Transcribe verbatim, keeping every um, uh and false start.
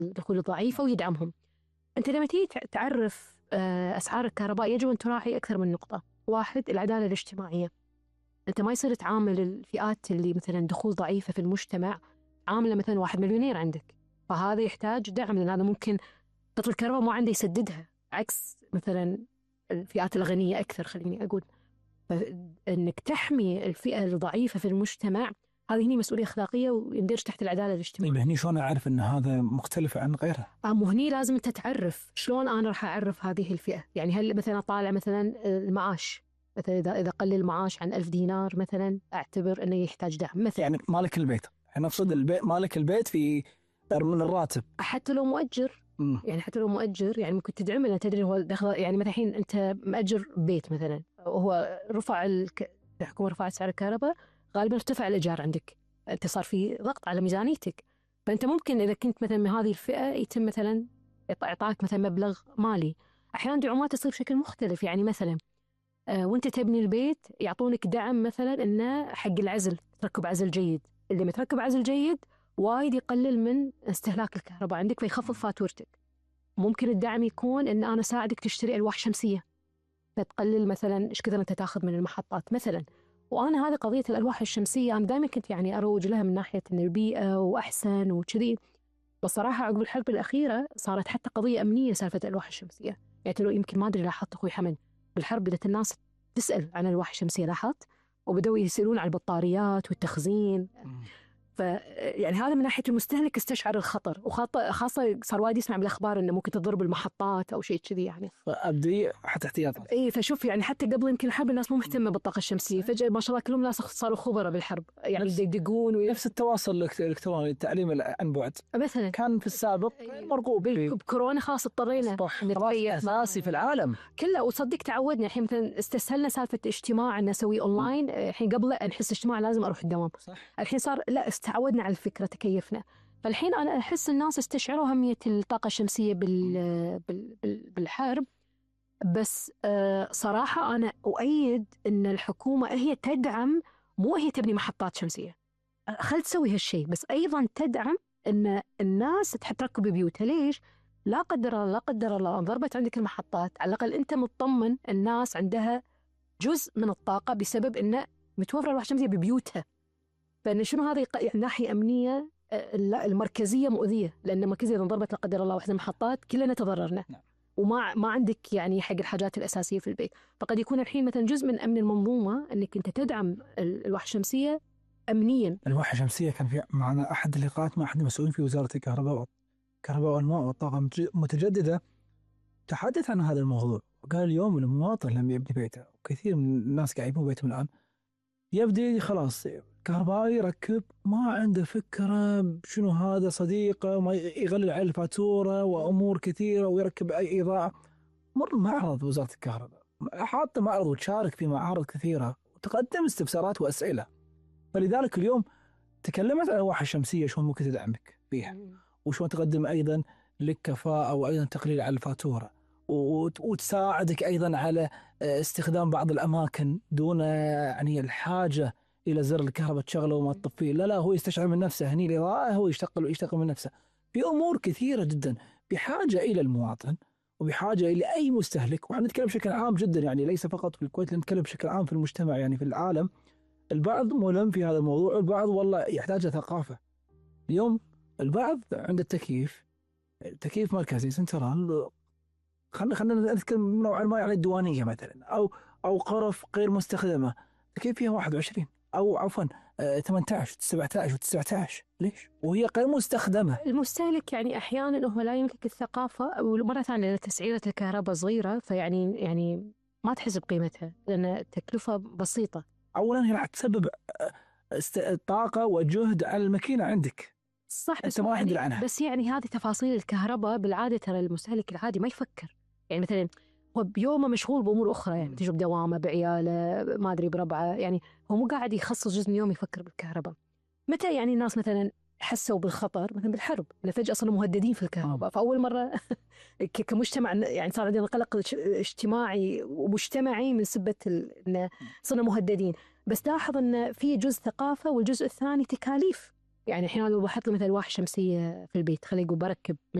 الدخول الضعيفة ويدعمهم. أنت لما تيجي تعرف أسعار الكهرباء يجب أن تراعي أكثر من نقطة. واحد، العدالة الاجتماعية. أنت ما يصير تعامل الفئات اللي مثلا دخول ضعيفة في المجتمع عاملة مثلا واحد مليونير عندك، فهذا يحتاج دعم، لأن هذا ممكن قطر الكهرباء مو عنده يسددها، عكس مثلا الفئات الغنية أكثر. خليني أقول فإنك تحمي الفئة الضعيفة في المجتمع، هذه هني مسؤولية أخلاقية ويندرج تحت العدالة الاجتماعية. طيب هني شلون أعرف أن هذا مختلف عن غيره؟ آه مو هني لازم أنت تعرف شلون أنا راح أعرف هذه الفئة. يعني هل مثلا طالع مثلا المعاش، مثلا إذا إذا قل المعاش عن ألف دينار مثلا أعتبر أنه يحتاج دعم مثلا. يعني مالك البيت، احنا نقصد البيت، مالك البيت في من الراتب، حتى لو مؤجر. م. يعني حتى لو مؤجر يعني ممكن تدعم، لأن تدري هو دخل. يعني مثلا الحين أنت مأجر بيت مثلا، وهو رفع الك... الحكومة رفعت سعر الكهرباء، غالبا ارتفع الإيجار عندك، أنت صار في ضغط على ميزانيتك. فأنت ممكن إذا كنت مثلا من هذه الفئة يتم مثلا إعطاك مثلا مبلغ مالي. أحيانا دعومات تصير بشكل مختلف، يعني مثلا آه وأنت تبني البيت يعطونك دعم مثلا إنه حق العزل، تركب عزل جيد. اللي متركب عزل جيد وايد يقلل من استهلاك الكهرباء عندك فيخفض فاتورتك. ممكن الدعم يكون إن أنا ساعدك تشتري ألواح شمسية فتقلل مثلا إيش كثر أنت تاخذ من المحطات مثلا. وأنا هذه قضية الألواح الشمسية أنا دائما كنت يعني أروج لها من ناحية إن البيئة وأحسن وكذي، بس صراحة عقب الحرب الأخيرة صارت حتى قضية أمنية سالفة الألواح الشمسية. يعني لو يمكن ما أدري لاحظت أخوي حمد، بالحرب بدأت الناس تسأل عن الألواح الشمسية، لاحظت؟ وبدأوا يسألون عن البطاريات والتخزين. ف يعني هذا من ناحية المستهلك استشعر الخطر، وخاصة صار وايد يسمع بالأخبار إنه ممكن تضرب المحطات أو شيء كذي يعني. فأبدي حتى احتياطات. إيه فشوف يعني حتى قبل يمكن الحرب الناس مو مهتمة بالطاقة الشمسية، فجأة ما شاء الله كلهم ناس صاروا خبراء بالحرب، يعني يدققون وي... نفس التواصل الإلكتروني، التعليم عن بعد مثلا كان في السابق مرغوب فيه. بكورونا خلاص اضطرينا نتغير أساسي في العالم كله، وصدق تعودنا. الحين مثلا استسهلنا سالفة اجتماع إن نسوي أونلاين. الحين قبل نحس اجتماع لازم أروح الدوام، صح. الحين صار لا، استعودنا على الفكرة، تكيفنا. فالحين أنا أحس الناس استشعروا أهمية الطاقة الشمسية بال... بال... بال... بالحرب. بس آه صراحة أنا أؤيد أن الحكومة هي تدعم، مو هي تبني محطات شمسية، خل تسوي هالشيء، بس أيضا تدعم أن الناس تحب تركب بيوتها. ليش؟ لا قدر الله لا قدر الله ضربت عندك المحطات، على الأقل أنت مطمن الناس عندها جزء من الطاقة بسبب أنه متوفرة الألواح الشمسية ببيوتها. فإن شنو هذه يعني ناحية أمنية. المركزية مؤذية، لأن المركزية إذا ضربت لا قدر الله واحدة المحطات كلنا تضررنا. نعم. وما ما عندك يعني حق الحاجات الأساسية في البيت. فقد يكون الحين مثلا جزء من أمن المنظومة أنك أنت تدعم الألواح الشمسية أمنيا. الألواح الشمسية كان في معنا أحد اللقاءات مع أحد المسؤولين في وزارة الكهرباء الكهرباء والماء والطاقة المتجددة، تحدث عن هذا الموضوع وقال اليوم المواطن لما يبني بيته، وكثير من الناس قاعد يبنون بيتهم الآن، يبدي خلاص كهربائي يركب ما عنده فكرة شنو هذا صديقه، ما يغلل على الفاتورة وأمور كثيرة، ويركب أي إضاءة. مر معرض وزارة الكهرباء، حاط معرض وتشارك في معارض كثيرة وتقدم استفسارات وأسئلة. فلذلك اليوم تكلمت عن الألواح الشمسية شلون ممكن تدعمك فيها، وشلون تقدم أيضا لك كفاءة وأيضا تقليل على الفاتورة، وتساعدك أيضا على استخدام بعض الأماكن دون يعني الحاجة إلى زر الكهرباء تشغله وما تطفيه. لا لا، هو يستشعر من نفسه، هني الإضاءة هو يشتغل ويشتغل من نفسه. في أمور كثيرة جدا بحاجة إلى المواطن وبحاجة إلى أي مستهلك. وعن نتكلم بشكل عام جدا، يعني ليس فقط في الكويت، نتكلم بشكل عام في المجتمع، يعني في العالم. البعض ملم في هذا الموضوع، البعض والله يحتاج ثقافة. اليوم البعض عند التكييف، تكييف مركزي سنترال، خلنا خلنا نتكلم نوعا ما يعني الديوانية مثلا، أو أو غرف غير مستخدمة، تكييف فيها واحد وعشرين أو عفوا ثمانية عشر سبعة عشر وتسعة عشر، ليش؟ وهي غير مستخدمة. المستهلك يعني أحيانا هو لا يملك الثقافة، ومرة ثانية تسعيرة الكهرباء صغيرة، فيعني يعني ما تحس بقيمتها لأن التكلفة بسيطة. أولا هي راح تسبب طاقة وجهد على الماكينة عندك، صح، بس ما يعني عنها. بس يعني هذه تفاصيل الكهرباء بالعادة ترى المستهلك العادي ما يفكر. يعني مثلا هو بيومه مشغول بأمور أخرى، يعني تجرب دوامه بعياله ما أدري بربعه، يعني هو مو قاعد يخصص جزء من يوم يفكر بالكهرباء. متى يعني الناس مثلا حسوا بالخطر مثلا بالحرب، إن فجأة صاروا مهددين في الكهرباء، فأول مرة كمجتمع يعني صار عندنا قلق اجتماعي ومجتمعي من سبة إن صرنا مهددين. بس لاحظ إن في جزء ثقافة والجزء الثاني تكاليف. يعني الحين لو بحط له مثلا لوحة شمسية في البيت، خليه يقول بركب